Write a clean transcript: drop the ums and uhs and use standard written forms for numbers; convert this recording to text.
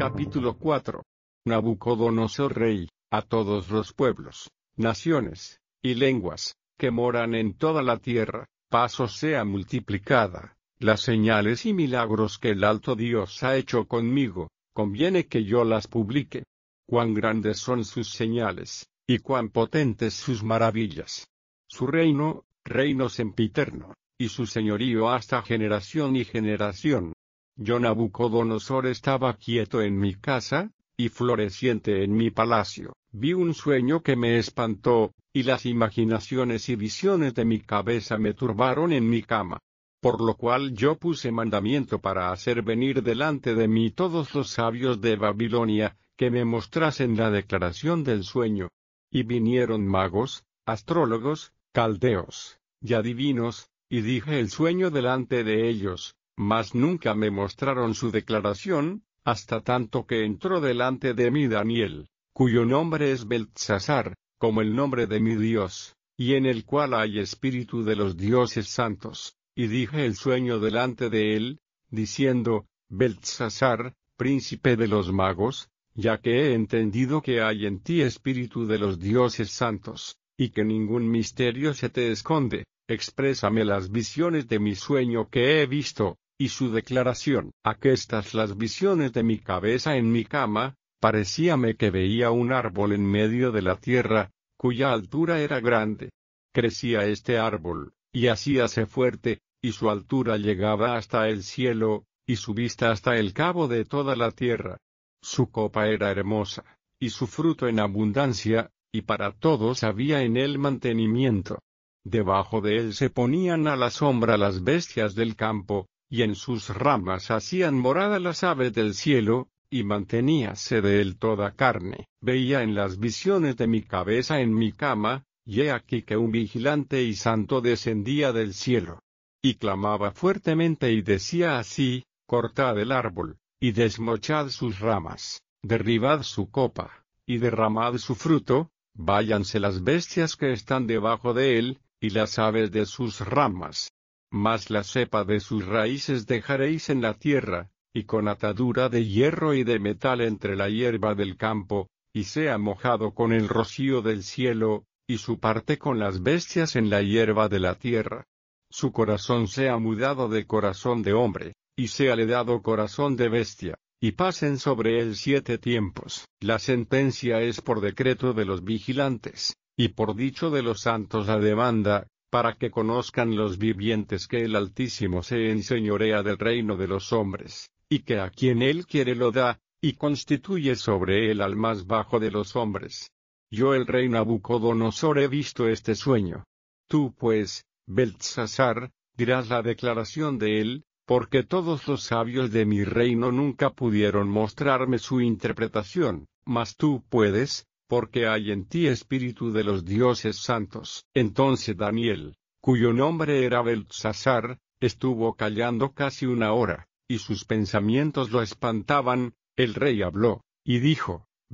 Capítulo 4. Nabucodonosor rey, a todos los pueblos, naciones, y lenguas, que moran en toda la tierra, paz os sea multiplicada. Las señales y milagros que el alto Dios ha hecho conmigo, conviene que yo las publique. Cuán grandes son sus señales, y cuán potentes sus maravillas. Su reino sempiterno, y su señorío hasta generación y generación. Yo Nabucodonosor estaba quieto en mi casa, y floreciente en mi palacio. Vi un sueño que me espantó, y las imaginaciones y visiones de mi cabeza me turbaron en mi cama. Por lo cual yo puse mandamiento para hacer venir delante de mí todos los sabios de Babilonia, que me mostrasen la declaración del sueño. Y vinieron magos, astrólogos, caldeos, y adivinos, y dije el sueño delante de ellos, mas nunca me mostraron su declaración, hasta tanto que entró delante de mí Daniel, cuyo nombre es Beltsasar, como el nombre de mi Dios, y en el cual hay espíritu de los dioses santos. Y dije el sueño delante de él, diciendo, Beltsasar, príncipe de los magos, ya que he entendido que hay en ti espíritu de los dioses santos, y que ningún misterio se te esconde, exprésame las visiones de mi sueño que he visto, y su declaración. Aquestas las visiones de mi cabeza en mi cama, parecíame que veía un árbol en medio de la tierra, cuya altura era grande. Crecía este árbol, y hacíase fuerte, y su altura llegaba hasta el cielo, y su vista hasta el cabo de toda la tierra. Su copa era hermosa, y su fruto en abundancia, y para todos había en él mantenimiento. Debajo de él se ponían a la sombra las bestias del campo, y en sus ramas hacían morada las aves del cielo, y manteníase de él toda carne. Veía en las visiones de mi cabeza en mi cama, y he aquí que un vigilante y santo descendía del cielo. Y clamaba fuertemente y decía así, cortad el árbol, y desmochad sus ramas, derribad su copa, y derramad su fruto, váyanse las bestias que están debajo de él, y las aves de sus ramas. Mas la cepa de sus raíces dejaréis en la tierra, y con atadura de hierro y de metal entre la hierba del campo, y sea mojado con el rocío del cielo, y su parte con las bestias en la hierba de la tierra. Su corazón sea mudado de corazón de hombre, y séale dado corazón de bestia, y pasen sobre él 7 tiempos. La sentencia es por decreto de los vigilantes, y por dicho de los santos la demanda, para que conozcan los vivientes que el Altísimo se enseñorea del reino de los hombres, y que a quien él quiere lo da, y constituye sobre él al más bajo de los hombres. Yo el rey Nabucodonosor he visto este sueño. Tú pues, Beltsasar, dirás la declaración de él, porque todos los sabios de mi reino nunca pudieron mostrarme su interpretación, mas tú puedes, porque hay en ti espíritu de los dioses santos. Entonces Daniel, cuyo nombre era Beltsasar, estuvo callando casi 1 hora, y sus pensamientos lo espantaban. El rey habló, y dijo,